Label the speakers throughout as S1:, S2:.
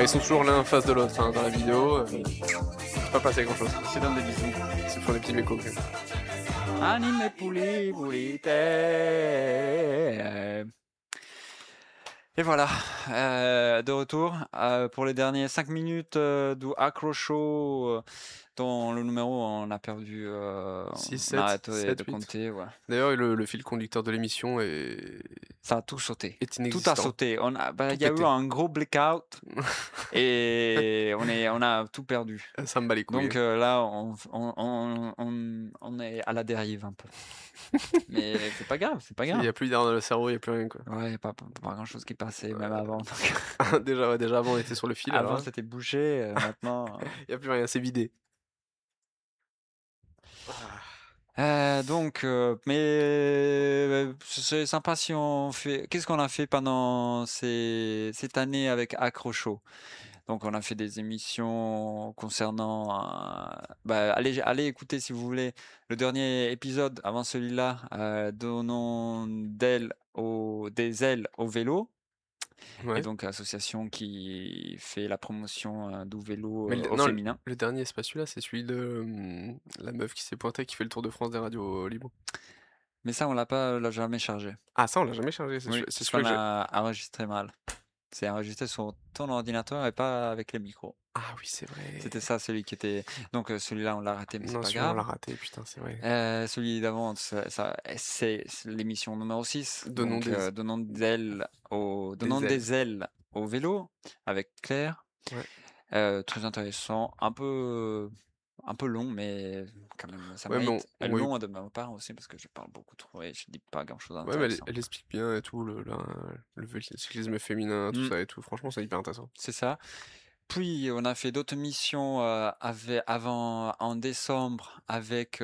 S1: sont toujours l'un en face de l'autre dans la vidéo. C'est pas passé grand chose.
S2: C'est dans des bisous.
S1: C'est pour des petits mécos.
S2: Anime pulite. Et voilà, de retour pour les derniers 5 minutes du accrocho dont le numéro on a perdu.
S1: 6,
S2: on
S1: 7,
S2: a arrêté
S1: 7,
S2: de
S1: 8.
S2: compter. Ouais.
S1: D'ailleurs, le fil conducteur de l'émission
S2: ça a tout sauté.
S1: est
S2: Tout
S1: inexistant.
S2: a sauté. Il y a
S1: pété.
S2: eu un gros blackout et on a tout perdu.
S1: Ça me bat les couilles.
S2: Donc là, on est à la dérive un peu. Mais c'est pas grave, c'est pas
S1: Il
S2: grave.
S1: n'y a plus d'air dans le cerveau, il n'y a plus rien, quoi.
S2: Ouais, pas grand chose qui passait, même avant.
S1: déjà avant, on était sur le fil.
S2: Avant,
S1: alors,
S2: c'était bouché, maintenant.
S1: il n'y a plus rien, c'est vidé.
S2: Mais c'est sympa si on fait. Qu'est-ce qu'on a fait pendant cette année avec Accrocho? Donc, on a fait des émissions concernant. Allez écouter si vous voulez le dernier épisode avant celui-là, donnant des ailes au vélo.
S1: Ouais.
S2: Et donc, association qui fait la promotion du vélo
S1: Mais
S2: au féminin.
S1: Le dernier, c'est pas celui-là, c'est celui de la meuf qui s'est pointée, qui fait le tour de France des radios libres.
S2: Mais ça, on l'a jamais chargé.
S1: Ah, ça, on l'a jamais chargé.
S2: Oui,
S1: C'est
S2: parce qu'on
S1: celui que
S2: a enregistré mal. C'est enregistré sur ton ordinateur et pas avec les micros.
S1: Ah oui, c'est vrai.
S2: C'était ça, celui qui était. Donc celui-là, on l'a raté, mais c'est
S1: Non,
S2: pas
S1: celui-là, on l'a
S2: grave.
S1: raté, putain, c'est vrai.
S2: Celui d'avant, c'est l'émission numéro 6.
S1: Donnons
S2: des ailes au vélo avec Claire.
S1: Ouais.
S2: Très intéressant, un peu long, mais quand même, ça
S1: Ouais, mais
S2: mérite.
S1: on-
S2: Long de ma part aussi, parce que je parle beaucoup trop et je dis pas grand-chose
S1: Ouais, mais
S2: d'intéressant.
S1: elle explique bien et tout, le cyclisme féminin, tout ça et tout. Franchement, c'est hyper intéressant.
S2: C'est ça. Puis, on a fait d'autres missions en décembre avec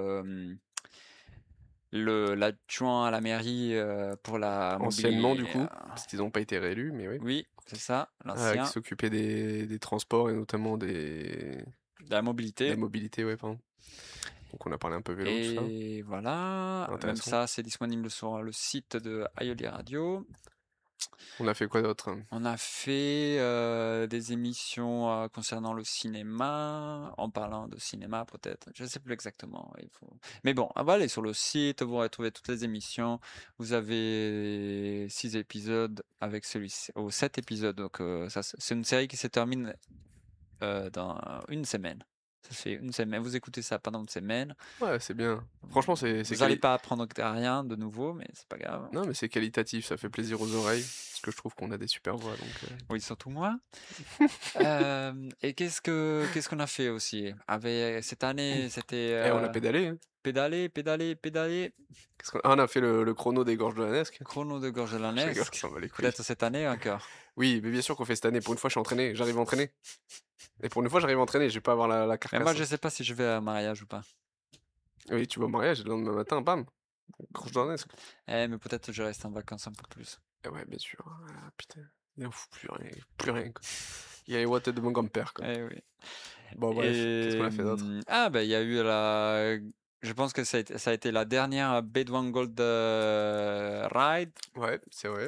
S2: l'adjoint à la mairie pour la
S1: Anciennement,
S2: mobilité.
S1: du coup, parce qu'ils n'ont pas été réélus, mais oui.
S2: Oui, c'est ça,
S1: Qui
S2: l'ancien.
S1: s'occupait des transports et notamment
S2: De la
S1: de
S2: mobilité.
S1: la mobilité, ouais, pardon. Donc on a parlé un peu vélo, tout ça.
S2: Et voilà, même
S1: Intéressant.
S2: ça, c'est disponible sur le site de Aioli Radio.
S1: On a fait quoi d'autre?
S2: On a fait des émissions concernant le cinéma, en parlant de cinéma peut-être, je ne sais plus exactement. Mais bon, on va aller sur le site, vous retrouvez toutes les émissions. Vous avez 6 épisodes avec celui-ci, 7 épisodes. Donc c'est une série qui se termine dans une semaine. Ça fait une semaine. Vous écoutez ça pendant une semaine.
S1: Ouais, c'est bien. Franchement, c'est
S2: Vous n'allez pas apprendre rien de nouveau, mais c'est pas grave.
S1: Non, mais c'est qualitatif, ça fait plaisir aux oreilles, parce que je trouve qu'on a des super voix, donc...
S2: Oui, surtout moi. Et qu'est-ce qu'on a fait aussi? Cette année, c'était
S1: Et on a pédalé, hein.
S2: pédaler.
S1: On a fait le chrono des gorges de la Nesque.
S2: Chrono de gorge de la
S1: Je rigole,
S2: Nesque.
S1: je s'en bats les couilles.
S2: Peut-être cette année encore.
S1: Oui, mais bien sûr qu'on fait cette année. Pour une fois, je suis entraîné. J'arrive entraîné. Et pour une fois, j'arrive entraîné. Je vais pas avoir la
S2: Mais
S1: carcasse.
S2: moi, je sais pas si je vais à un mariage ou pas.
S1: Oui, tu vas au mariage, le lendemain matin, bam. Gorge de la Nesque.
S2: Mais peut-être je reste en vacances un peu plus.
S1: Eh ouais, bien sûr. Ah, putain. Il en fout plus rien. Plus rien, quoi. Il y a les watts de mon grand-père, quoi.
S2: Eh oui.
S1: Bon, bref, qu'est-ce qu'on a fait d'autre?
S2: Il y a eu je pense que ça a été la dernière Bedouin Gold Ride.
S1: Ouais, c'est vrai.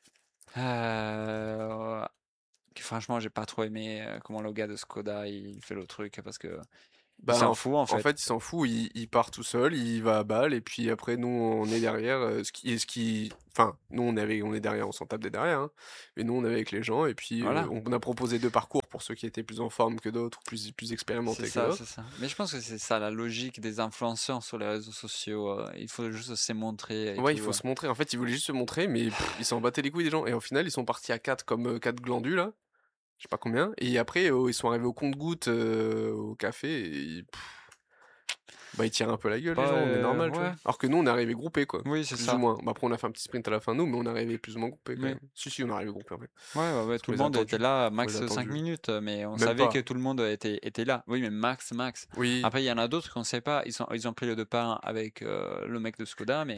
S2: Que franchement, j'ai pas trop aimé comment le gars de Skoda il fait le truc parce que
S1: Bah,
S2: il s'en fout en fait.
S1: En fait, il s'en fout, il part tout seul, il va à balle, et puis après, nous, on est derrière. Enfin, nous, on est derrière, on s'en tape des derrière, hein. Mais nous, on est avec les gens, et puis
S2: Voilà.
S1: on a proposé 2 parcours pour ceux qui étaient plus en forme que d'autres, plus expérimentés que d'autres.
S2: C'est ça. Mais je pense que c'est ça la logique des influenceurs sur les réseaux sociaux. Il faut juste se montrer.
S1: Ouais, il faut se montrer. En fait, ils voulaient juste se montrer, mais ils s'en battaient les couilles des gens. Et au final, ils sont partis à 4 comme 4 glandus, là. Je sais pas combien. Et après, ils sont arrivés au compte-gouttes au café, et ils tirent un peu la gueule, les gens, mais normal, tu vois. Alors que nous, on est arrivés groupés, quoi.
S2: Oui, c'est
S1: plus
S2: ça.
S1: ou moins. Après, on a fait un petit sprint à la fin, nous, mais on est arrivés plus ou moins groupés, quand même. Si, on est arrivés groupés, en fait.
S2: Ouais, tout le monde était là, max 5 minutes, mais on savait que tout le monde était là. Oui, mais max.
S1: Oui.
S2: Après, il y en a d'autres qu'on ne sait pas. Ils ont pris le départ avec le mec de Skoda, mais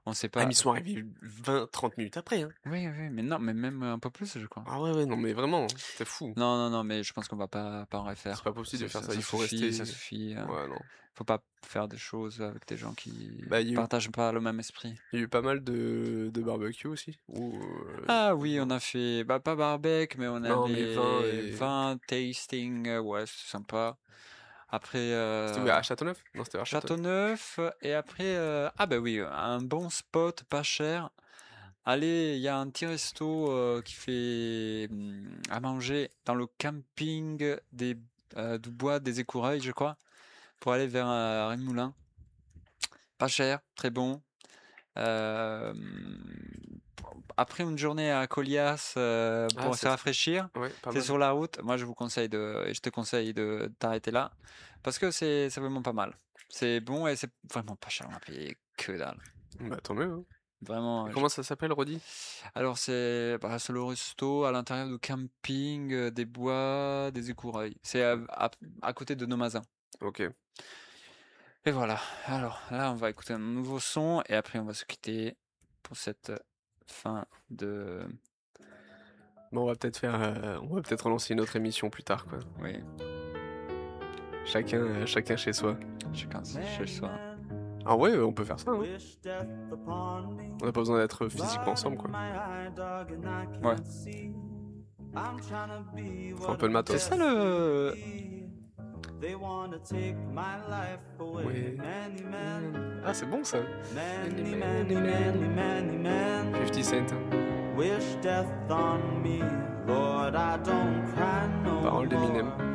S2: On sait
S1: Ah, mais
S2: pas.
S1: ils sont arrivés 20-30 minutes après, hein.
S2: Oui, oui, mais non, mais même un peu plus, je crois.
S1: Ah ouais, non, mais vraiment, c'était fou.
S2: Non, non, non, mais je pense qu'on va pas en
S1: C'est
S2: refaire.
S1: pas possible de faire ça, il faut
S2: suffit,
S1: rester...
S2: ça suffit.
S1: Ouais, non.
S2: Faut pas faire des choses avec des gens qui
S1: Bah, il y a eu,
S2: partagent pas le même esprit.
S1: il y a eu pas mal de barbecue aussi. Ou,
S2: Ah oui, on a fait, bah pas barbecue, mais on
S1: non, mais vin
S2: allait
S1: et...
S2: vin tasting, ouais, c'est sympa. Après,
S1: C'était où, à Châteauneuf? Non, c'était à Châteauneuf.
S2: Châteauneuf, et après, ah bah oui, un bon spot, pas cher. Allez, il y a un petit resto qui fait à manger dans le camping du bois des Écureuils, je crois, pour aller vers Rennes-Moulin. Pas cher, très bon. Euh, Après une journée à Colias
S1: Ah,
S2: pour se
S1: c'est...
S2: rafraîchir,
S1: Ouais, pas
S2: c'est
S1: mal.
S2: sur la route. Moi, je te conseille de t'arrêter là parce que c'est vraiment pas mal. C'est bon et c'est vraiment pas cher. On a payé que dalle.
S1: Bah, tant mieux, hein.
S2: Vraiment.
S1: Et comment ça s'appelle, redit?
S2: Alors c'est le resto à l'intérieur du camping des bois des Écureuils. C'est à côté de Nomazin.
S1: Ok.
S2: Et voilà. Alors là, on va écouter un nouveau son et après on va se quitter pour cette fin de.
S1: Bon, on va peut-être relancer une autre émission plus tard, quoi.
S2: Oui,
S1: Chacun chez soi.
S2: chacun chez soi.
S1: Ah ouais, on peut faire ça, hein. On n'a pas besoin d'être physiquement ensemble, quoi.
S2: Ouais.
S1: Faut un peu le matos.
S2: C'est ça le.
S1: Ouais. Ah, c'est bon, ça. 50 Cent.
S3: Wish death on me, Lord, I don't cry no
S1: Parole d'Eminem.
S3: more.